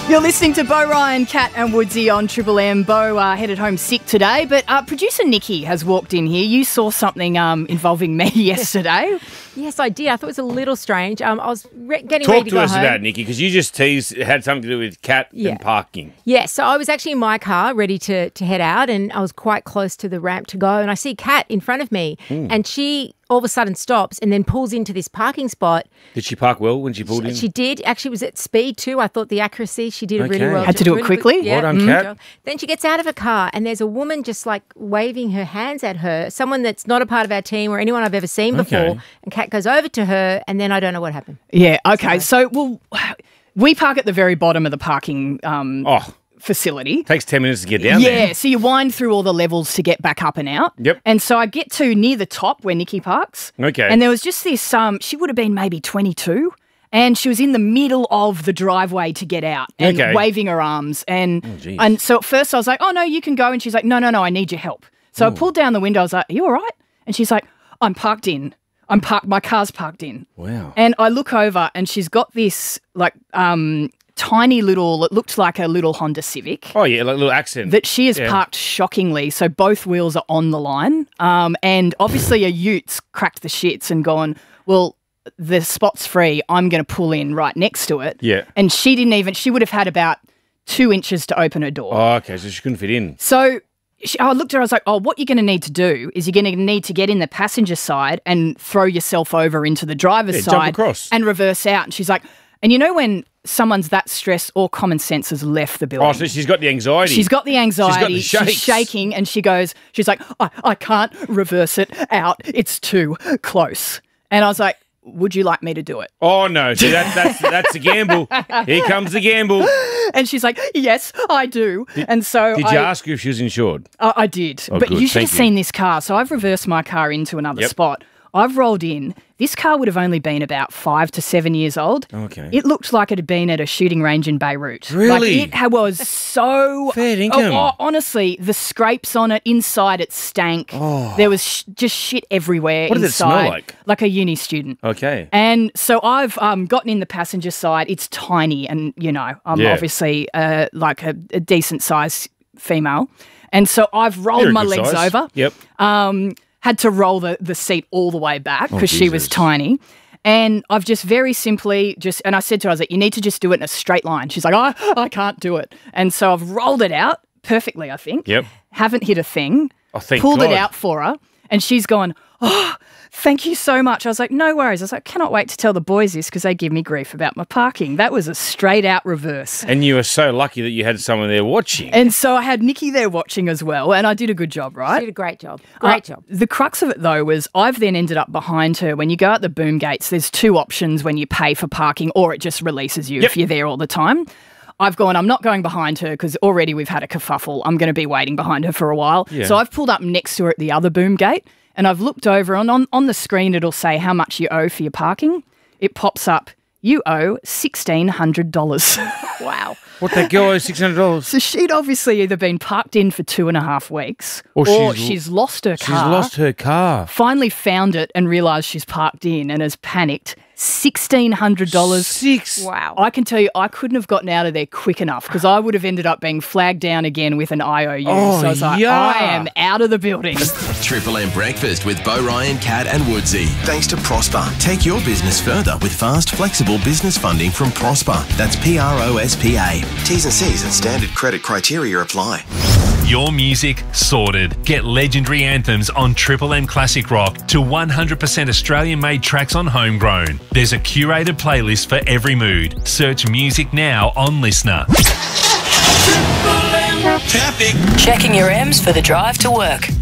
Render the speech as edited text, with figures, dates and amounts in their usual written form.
You're listening to Bo Ryan, Kat and Woodsy on Triple M. Bo headed home sick today, but producer Nikki has walked in here. You saw something involving me yesterday. Yes, I did. I thought it was a little strange. I was getting ready to go home. Talk to us about it, Nikki, because you just teased it had something to do with Kat and parking. Yeah, so I was actually in my car ready to head out, and I was quite close to the ramp to go, and I see Kat in front of me, and she all of a sudden stops and then pulls into this parking spot. Did she park well when she pulled in? She did. Actually, it was at speed too. I thought the accuracy, she did really well. Had to do it quickly. Well done, Kat. Then she gets out of her car and there's a woman just like waving her hands at her, someone that's not a part of our team or anyone I've ever seen before. And Kat goes over to her and then I don't know what happened. Yeah, okay. So we park at the very bottom of the parking facility. Takes 10 minutes to get down there. Yeah, so you wind through all the levels to get back up and out. Yep. And so I get to near the top where Nikki parks. Okay. And there was just this, she would have been maybe 22, and she was in the middle of the driveway to get out and waving her arms. And so at first I was like, oh, no, you can go. And she's like, no, I need your help. So I pulled down the window. I was like, are you all right? And she's like, I'm parked in. My car's parked in. Wow. And I look over and she's got this like tiny little, it looked like a little Honda Civic. Oh, yeah, like a little accent. That she has parked shockingly. So both wheels are on the line. And obviously a Utes cracked the shits and gone, well, the spot's free. I'm going to pull in right next to it. Yeah. And she would have had about 2 inches to open her door. Oh, okay, so she couldn't fit in. So I looked at her, I was like, oh, what you're going to need to do is you're going to need to get in the passenger side and throw yourself over into the driver's side. Jump across. And reverse out. And she's like, and you know when someone's that stressed, all common sense has left the building. Oh, so she's got the anxiety. She's got the anxiety. She's got the shakes. She's shaking and she's like, I can't reverse it out. It's too close. And I was like, would you like me to do it? Oh, no. See, that's a gamble. Here comes the gamble. And she's like, yes, I do. And so Did you ask her if she was insured? I did. Oh, but good. You should have seen this car. So I've reversed my car into another spot. I've rolled in. This car would have only been about 5 to 7 years old. Okay. It looked like it had been at a shooting range in Beirut. Really? Like it was so... Fair income. Honestly, the scrapes on it, inside it stank. Oh. There was just shit everywhere What inside. did it smell like? Like a uni student. Okay. And so I've gotten in the passenger side. It's tiny and, you know, I'm obviously like a decent size female. And so I've rolled my legs over. Yep. Had to roll the seat all the way back because she was tiny. And I've just very simply and I said to her, I was like, you need to just do it in a straight line. She's like, I can't do it. And so I've rolled it out perfectly, I think. Yep. Haven't hit a thing. Oh, thank Pulled God. it out for her. And she's gone, oh, thank you so much. I was like, no worries. I was like, cannot wait to tell the boys this because they give me grief about my parking. That was a straight out reverse. And you were so lucky that you had someone there watching. And so I had Nikki there watching as well, and I did a good job, right? She did a great job. Great job. The crux of it, though, was I've then ended up behind her. When you go out the boom gates, there's two options when you pay for parking, or it just releases you if you're there all the time. I've gone, I'm not going behind her because already we've had a kerfuffle. I'm going to be waiting behind her for a while. Yeah. So I've pulled up next to her at the other boom gate, and I've looked over, and on the screen it'll say how much you owe for your parking. It pops up, you owe $1,600. Wow. What, that girl owes $600? So she'd obviously either been parked in for 2.5 weeks or she's lost her car. She's lost her car. Finally found it and realised she's parked in and has panicked. $1,600. Wow. I can tell you, I couldn't have gotten out of there quick enough because I would have ended up being flagged down again with an IOU. Oh, so I was like, I am out of the building. Triple M Breakfast with Bo Ryan, Kat and Woodsy. Thanks to Prosper. Take your business further with fast, flexible business funding from Prosper. That's PROSPA. T's and C's and standard credit criteria apply. Your music sorted. Get legendary anthems on Triple M Classic Rock to 100% Australian-made tracks on Homegrown. There's a curated playlist for every mood. Search music now on Listener. Traffic. Checking your M's for the drive to work.